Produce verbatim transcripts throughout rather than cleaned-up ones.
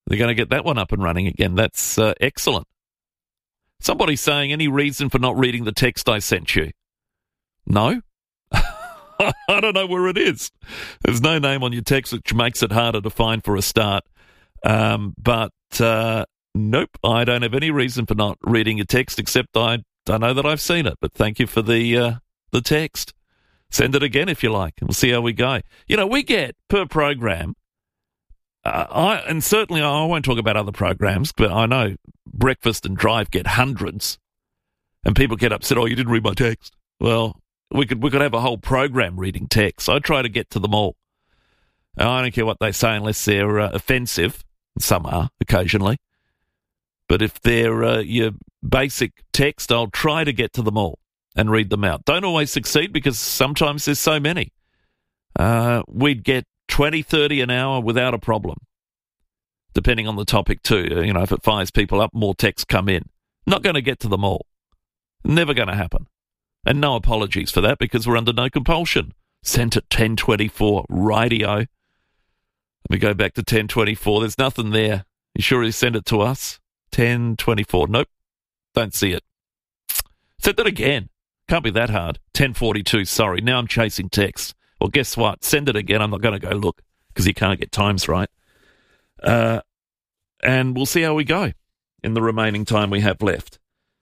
They're going to get that one up and running again. That's uh, excellent. Somebody's saying, any reason for not reading the text I sent you? No? I don't know where it is. There's no name on your text, which makes it harder to find for a start. Um, but uh, nope, I don't have any reason for not reading your text, except I, I know that I've seen it. But thank you for the uh, the text. Send it again if you like, and we'll see how we go. You know, we get per program, uh, I and certainly I won't talk about other programs, but I know Breakfast and Drive get hundreds, and people get upset, oh, you didn't read my text. Well, we could we could have a whole program reading text. I try to get to them all. I don't care what they say unless they're uh, offensive. Some are, occasionally. But if they're uh, your basic text, I'll try to get to them all and read them out. Don't always succeed because sometimes there's so many. Uh, we'd get twenty, thirty an hour without a problem, depending on the topic too. You know, if it fires people up, more texts come in. Not going to get to them all. Never going to happen. And no apologies for that because we're under no compulsion. Sent at ten twenty-four, radio. Let me go back to ten twenty-four. There's nothing there. You sure you sent it to us? ten twenty-four. Nope. Don't see it. Send it again. Can't be that hard. ten forty-two. Sorry. Now I'm chasing texts. Well, guess what? Send it again. I'm not going to go look because you can't get times right. Uh, and we'll see how we go in the remaining time we have left.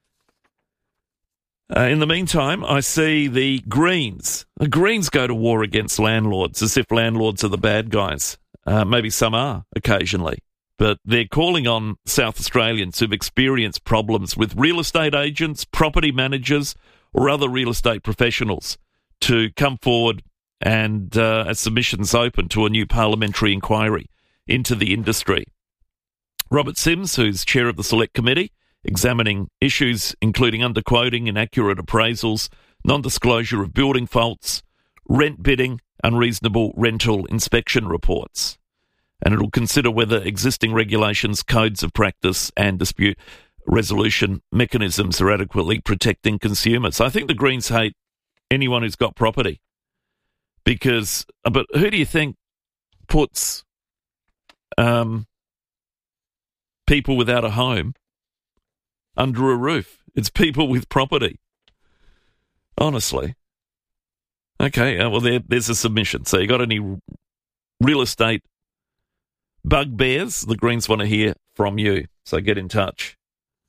Uh, in the meantime, I see the Greens. The Greens go to war against landlords as if landlords are the bad guys. Uh, maybe some are occasionally. But they're calling on South Australians who've experienced problems with real estate agents, property managers, or other real estate professionals to come forward and uh, as submissions open to a new parliamentary inquiry into the industry. Robert Sims, who's chair of the Select Committee, examining issues including underquoting, inaccurate appraisals, non-disclosure of building faults, rent bidding, unreasonable rental inspection reports. And it'll consider whether existing regulations, codes of practice and dispute resolution mechanisms are adequately protecting consumers. I think the Greens hate anyone who's got property because, but who do you think puts um, people without a home under a roof? It's people with property. Honestly. Okay, uh, well, there, there's a submission. So you got any real estate bugbears? The Greens want to hear from you. So get in touch.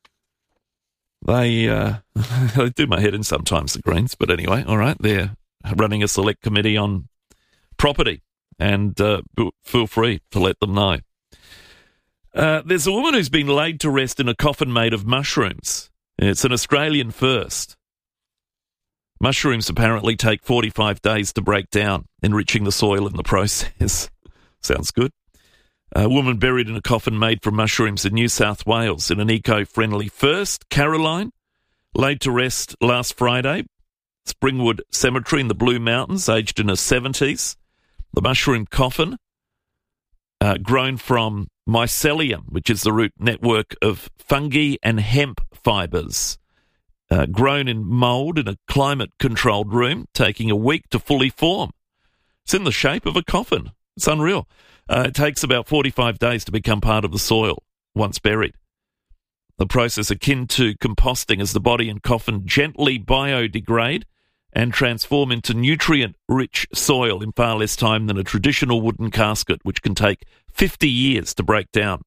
They, uh, they do my head in sometimes, the Greens. But anyway, all right, they're running a select committee on property. And uh, feel free to let them know. Uh, there's a woman who's been laid to rest in a coffin made of mushrooms. It's an Australian first. Mushrooms apparently take forty-five days to break down, enriching the soil in the process. Sounds good. A woman buried in a coffin made from mushrooms in New South Wales in an eco-friendly first. Caroline, laid to rest last Friday. Springwood Cemetery in the Blue Mountains, aged in her seventies. The mushroom coffin, uh, grown from mycelium, which is the root network of fungi and hemp fibres, uh, grown in mould in a climate-controlled room, taking a week to fully form. It's in the shape of a coffin. It's unreal. Uh, it takes about forty-five days to become part of the soil once buried. The process akin to composting as the body and coffin gently biodegrade and transform into nutrient-rich soil in far less time than a traditional wooden casket, which can take fifty years to break down.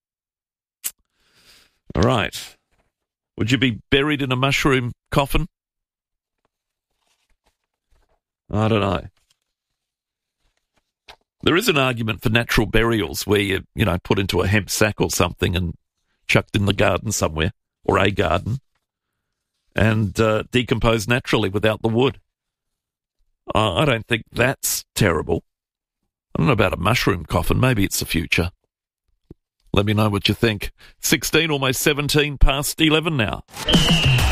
All right. Would you be buried in a mushroom coffin? I don't know. There is an argument for natural burials where you, you know, put into a hemp sack or something and chucked in the garden somewhere, or a garden, and uh, decompose naturally without the wood. Uh, I don't think that's terrible. I don't know about a mushroom coffin. Maybe it's the future. Let me know what you think. sixteen, almost seventeen past eleven now. Timmy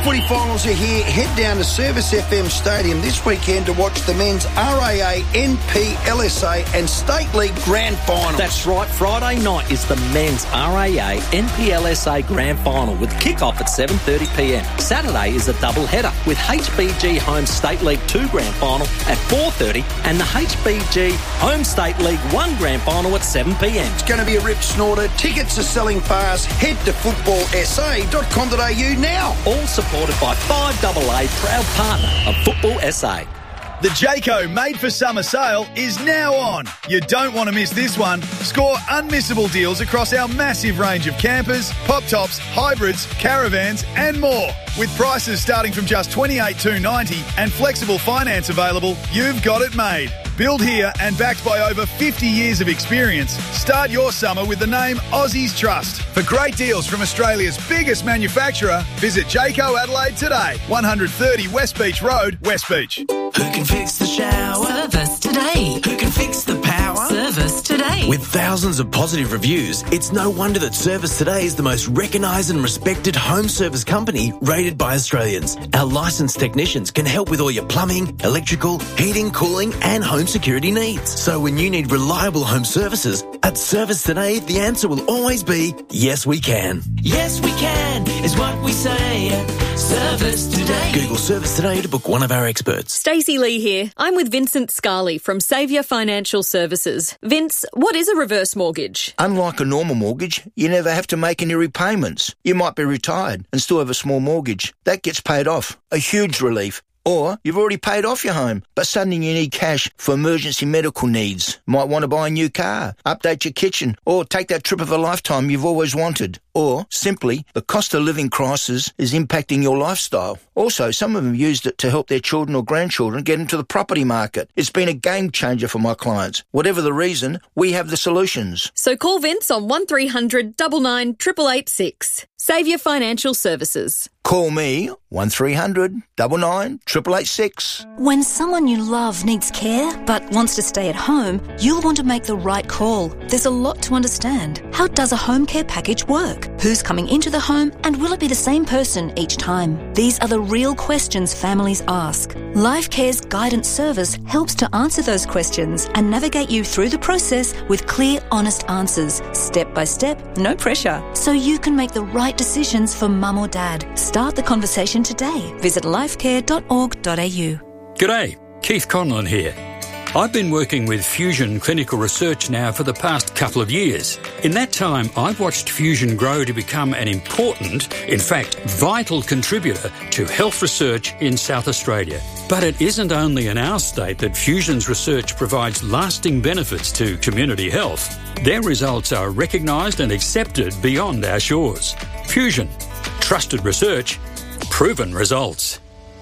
footy finals are here. Head down to Service F M Stadium this weekend to watch the men's R A A, N P L S A and State League Grand Finals. That's right, Friday night is the men's R A A, N P L S A Grand Final with kick-off at seven thirty p m. Saturday is a double header with H B G Home State League two Grand Final at four thirty and the H B G Home State League one Grand Final at seven p m. It's going to be a rip snorter. Tickets are selling fast. Head to football s a dot com dot a u now. All supported by five A A, proud partner of Football S A. The Jayco Made for Summer sale is now on. You don't want to miss this one. Score unmissable deals across our massive range of campers, pop tops, hybrids, caravans and more. With prices starting from just twenty-eight thousand two hundred ninety dollars and flexible finance available, you've got it made. Built here and backed by over fifty years of experience, start your summer with the name Aussies Trust. For great deals from Australia's biggest manufacturer, visit Jayco Adelaide today, one thirty West Beach Road, West Beach. Who can fix the shower? Service today. Who can fix the power? Service today. With thousands of positive reviews, it's no wonder that Service Today is the most recognised and respected home service company rated by Australians. Our licensed technicians can help with all your plumbing, electrical, heating, cooling and home security needs. So when you need reliable home services, at Service Today, the answer will always be, yes, we can. Yes, we can, is what we say at Service Today. Google Service Today to book one of our experts. Stacey Lee here. I'm with Vincent Scarley from Saviour Financial Services. Vince, what is a reverse mortgage? Unlike a normal mortgage, you never have to make any repayments. You might be retired and still have a small mortgage. That gets paid off. A huge relief. Or you've already paid off your home, but suddenly you need cash for emergency medical needs. Might want to buy a new car, update your kitchen, or take that trip of a lifetime you've always wanted. Or, simply, the cost of living crisis is impacting your lifestyle. Also, some of them used it to help their children or grandchildren get into the property market. It's been a game changer for my clients. Whatever the reason, we have the solutions. So call Vince on one three hundred nine nine eight eight eight six. Saviour Financial Services. Call me, one three hundred nine nine eight eight eight six. When someone you love needs care but wants to stay at home, you'll want to make the right call. There's a lot to understand. How does a home care package work? Who's coming into the home and will it be the same person each time? These are the real questions families ask. LifeCare's guidance service helps to answer those questions and navigate you through the process with clear, honest answers, step by step, no pressure, so you can make the right decisions for mum or dad. Start the conversation today. Visit lifecare dot org dot a u. G'day, Keith Conlon here. I've been working with Fusion Clinical Research now for the past couple of years. In that time, I've watched Fusion grow to become an important, in fact, vital contributor to health research in South Australia. But it isn't only in our state that Fusion's research provides lasting benefits to community health. Their results are recognised and accepted beyond our shores. Fusion. Trusted research. Proven results.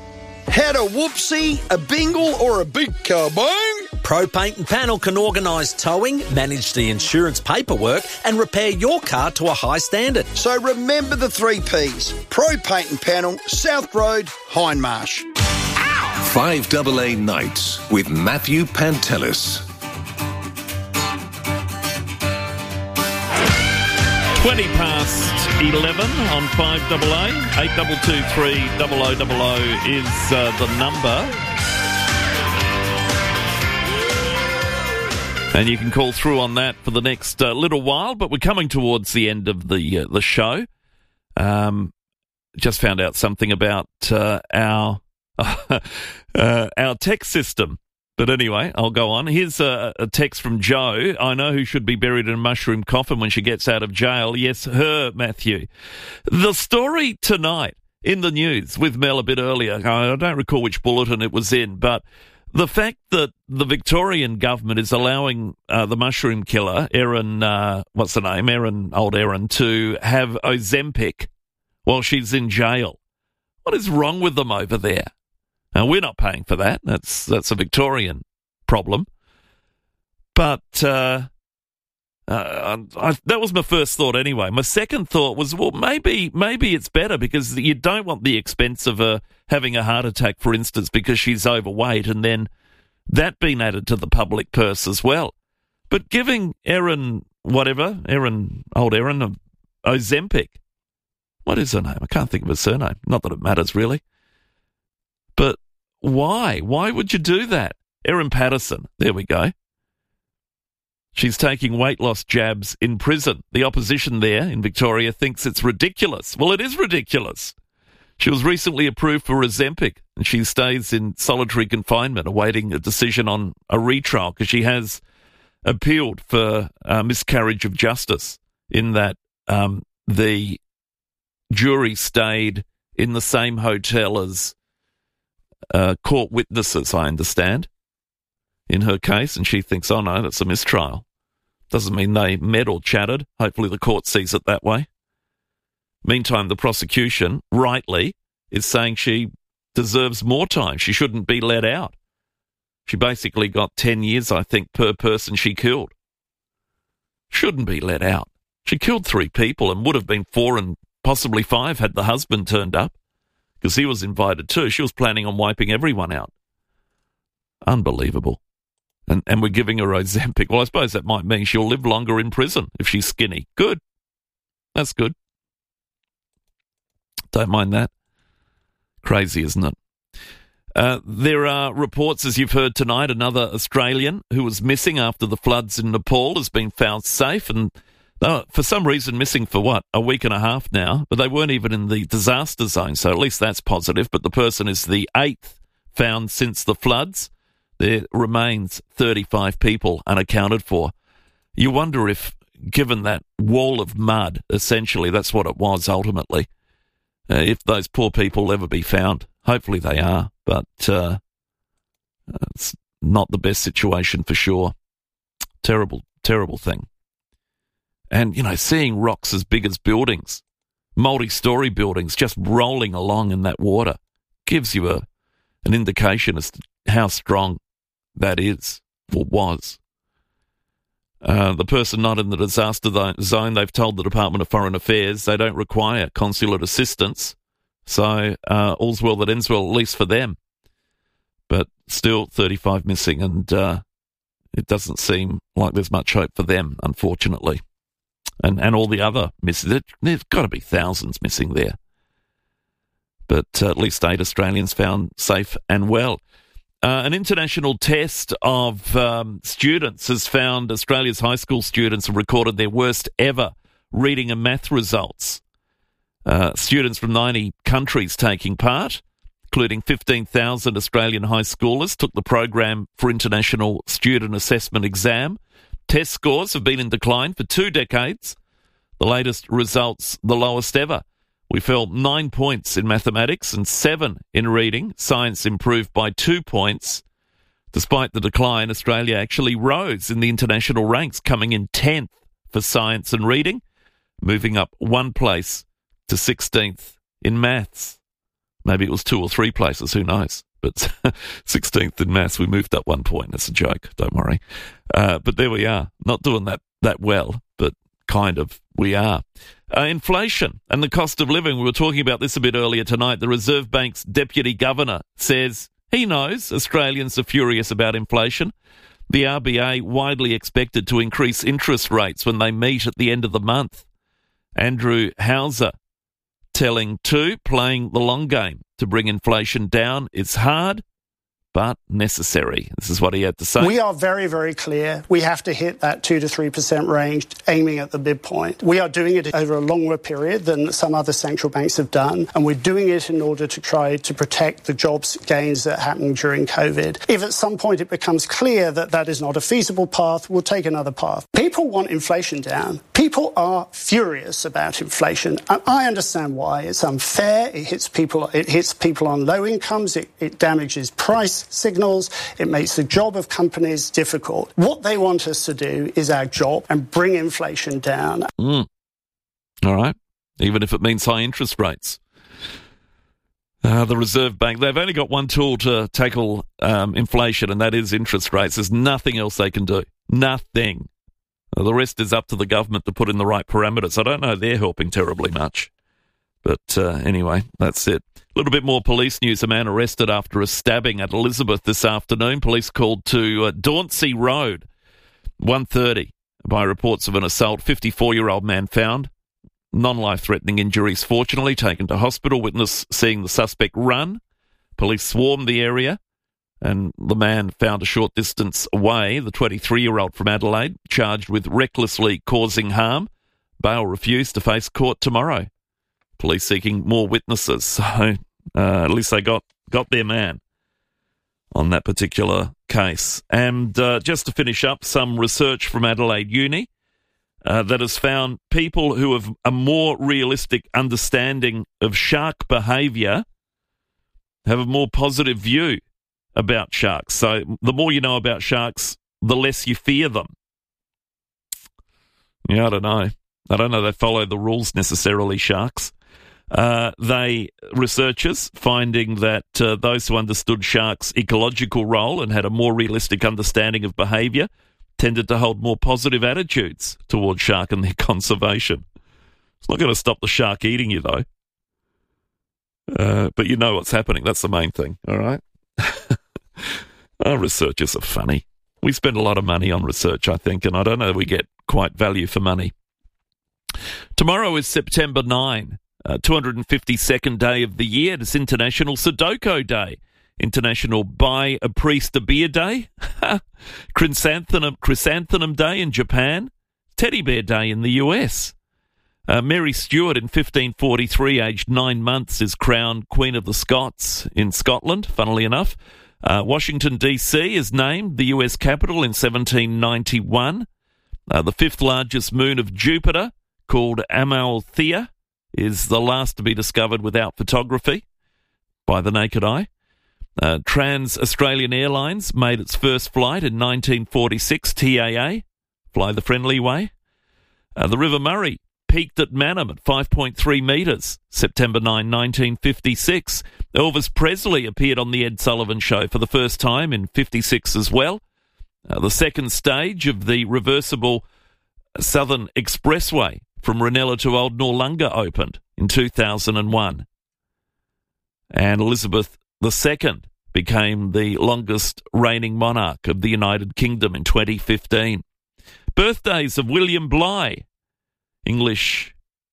Had a whoopsie, a bingle or a big kabong? Pro Paint and Panel can organise towing, manage the insurance paperwork and repair your car to a high standard. So remember the three Ps. Pro Paint and Panel, South Road, Hindmarsh. five A A Nights with Matthew Pantelis. twenty past eleven on five A A. eight two two three double oh double oh is uh, the number. And you can call through on that for the next uh, little while, but we're coming towards the end of the uh, the show. Um, just found out something about uh, our uh, our text system. But anyway, I'll go on. Here's a, a text from Joe. I know who should be buried in a mushroom coffin when she gets out of jail. Yes, her, Matthew. The story tonight in the news with Mel a bit earlier, I don't recall which bulletin it was in, but the fact that the Victorian government is allowing uh, the mushroom killer, Erin, uh, what's the name, Erin, old Erin, to have Ozempic while she's in jail. What is wrong with them over there? Now, we're not paying for that. That's that's a Victorian problem. But uh, uh, I, that was my first thought anyway. My second thought was, well, maybe maybe it's better because you don't want the expense of her having a heart attack, for instance, because she's overweight, and then that being added to the public purse as well. But giving Erin, whatever, Erin, old Erin, Ozempic, What is her name? I can't think of her surname. Not that it matters, really. But why? Why would you do that? Erin Patterson. There we go. She's taking weight loss jabs in prison. The opposition there in Victoria thinks it's ridiculous. Well, it is ridiculous. She was recently approved for Ozempic, and she stays in solitary confinement awaiting a decision on a retrial because she has appealed for uh, miscarriage of justice in that um, the jury stayed in the same hotel as uh, court witnesses, I understand, in her case, and she thinks, oh no, that's a mistrial. Doesn't mean they met or chatted. Hopefully the court sees it that way. Meantime, the prosecution, rightly, is saying she deserves more time. She shouldn't be let out. She basically got ten years, I think, per person she killed. Shouldn't be let out. She killed three people and would have been four and possibly five had the husband turned up, because he was invited too. She was planning on wiping everyone out. Unbelievable. And and we're giving her Ozempic. Well, I suppose that might mean she'll live longer in prison if she's skinny. Good. That's good. Don't mind that. Crazy, isn't it? Uh, there are reports, as you've heard tonight, another Australian who was missing after the floods in Nepal has been found safe, and uh, for some reason missing for, what, a week and a half now, but they weren't even in the disaster zone, so at least that's positive. But the person is the eighth found since the floods. There remains thirty-five people unaccounted for. You wonder if, given that wall of mud, essentially, that's what it was ultimately, uh, if those poor people will ever be found. Hopefully they are, but uh, it's not the best situation for sure. Terrible, terrible thing. And, you know, seeing rocks as big as buildings, multi-storey buildings just rolling along in that water gives you a an indication as to how strong that is, or was. Uh, the person not in the disaster zone, they've told the Department of Foreign Affairs they don't require consulate assistance. So uh, all's well that ends well, at least for them. But still thirty-five missing, and uh, it doesn't seem like there's much hope for them, unfortunately. And and all the other missing, there's got to be thousands missing there. But uh, at least eight Australians found safe and well. Uh, an international test of um, students has found Australia's high school students have recorded their worst ever reading and math results. Uh, students from ninety countries taking part, including fifteen thousand Australian high schoolers, took the program for International Student Assessment Exam. Test scores have been in decline for two decades. The latest results, the lowest ever. We fell nine points in mathematics and seven in reading. Science improved by two points. Despite the decline, Australia actually rose in the international ranks, coming in tenth for science and reading, moving up one place to sixteenth in maths. Maybe it was two or three places, who knows? But sixteenth in maths, we moved up one point. That's a joke, don't worry. Uh, but there we are. Not doing that, that well, but kind of we are. Uh, inflation and the cost of living. We were talking about this a bit earlier tonight. The Reserve Bank's Deputy Governor says he knows Australians are furious about inflation. The R B A widely expected to increase interest rates when they meet at the end of the month. Andrew Hauser telling two, playing the long game to bring inflation down. It's hard, but necessary. This is what he had to say. We are very, very clear. We have to hit that two to three percent range, aiming at the midpoint. We are doing it over a longer period than some other central banks have done, and we're doing it in order to try to protect the jobs gains that happened during COVID. If at some point it becomes clear that that is not a feasible path, we'll take another path. People want inflation down. People are furious about inflation, and I understand why. It's unfair. It hits people. It hits people on low incomes. It, it damages price signals. It makes the job of companies difficult. What they want us to do is our job and bring inflation down. Mm. All right. Even if it means high interest rates. Uh, the Reserve Bank, they've only got one tool to tackle um, inflation, and that is interest rates. There's nothing else they can do. Nothing. Uh, the rest is up to the government to put in the right parameters. I don't know they're helping terribly much. But uh, anyway, that's it. A little bit more police news. A man arrested after a stabbing at Elizabeth this afternoon. Police called to uh, Dauncey Road, one thirty, by reports of an assault. fifty-four-year-old man found non-life-threatening injuries, fortunately, taken to hospital. Witness seeing the suspect run. Police swarmed the area, and the man found a short distance away, the twenty-three-year-old from Adelaide, charged with recklessly causing harm. Bail refused to face court tomorrow. Police seeking more witnesses, so uh, at least they got, got their man on that particular case. And uh, just to finish up, some research from Adelaide Uni uh, that has found people who have a more realistic understanding of shark behaviour have a more positive view about sharks. So the more you know about sharks, the less you fear them. Yeah, I don't know. I don't know they follow the rules necessarily, sharks. Uh, they, researchers, finding that uh, those who understood sharks' ecological role and had a more realistic understanding of behaviour tended to hold more positive attitudes towards shark and their conservation. It's not going to stop the shark eating you, though. Uh, but you know what's happening. That's the main thing, all right? Our researchers are funny. We spend a lot of money on research, I think, and I don't know if we get quite value for money. Tomorrow is September ninth, uh, two hundred fifty-second day of the year. It's International Sudoku Day, International Buy a Priest a Beer Day, Chrysanthemum, Chrysanthemum Day in Japan, Teddy Bear Day in the U S. Uh, Mary Stuart in fifteen forty-three, aged nine months, is crowned Queen of the Scots in Scotland, funnily enough. Uh, Washington, D C is named the U S capital in seventeen ninety-one. Uh, the fifth largest moon of Jupiter, called Amalthea, is the last to be discovered without photography by the naked eye. Uh, Trans-Australian Airlines made its first flight in nineteen forty-six, T A A, Fly the Friendly Way. Uh, the River Murray peaked at Mannum at five point three metres, September ninth, nineteen fifty-six. Elvis Presley appeared on The Ed Sullivan Show for the first time in fifty-six as well. Uh, the second stage of the reversible Southern Expressway from Ranella to Old Noarlunga opened in two thousand one. And Elizabeth the Second became the longest reigning monarch of the United Kingdom in twenty fifteen. Birthdays of William Bligh, English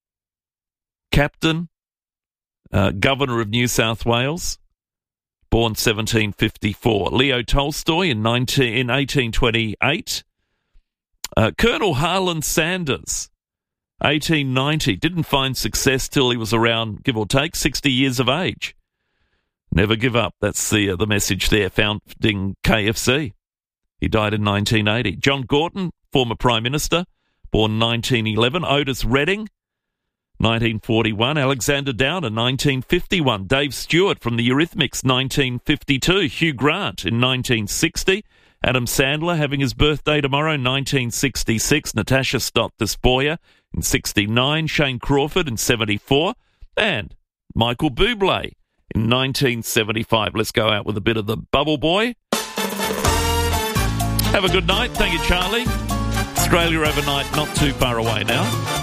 captain, uh, governor of New South Wales, born seventeen fifty-four. Leo Tolstoy in, nineteen, in eighteen twenty-eight. Uh, Colonel Harlan Sanders, eighteen ninety, didn't find success till he was around, give or take, sixty years of age. Never give up. That's the uh, the message there, founding K F C. He died in nineteen eighty. John Gorton, former Prime Minister, born nineteen eleven. Otis Redding, nineteen forty-one. Alexander Downer, nineteen fifty-one. Dave Stewart from the Eurythmics, nineteen fifty-two. Hugh Grant in nineteen sixty. Adam Sandler having his birthday tomorrow, nineteen sixty-six. Natasha Stott Despoja in sixty-nine. Shane Crawford in seventy-four. And Michael Bublé in nineteen seventy-five. Let's go out with a bit of the Bubble Boy. Have a good night. Thank you, Charlie. Australia overnight, not too far away now.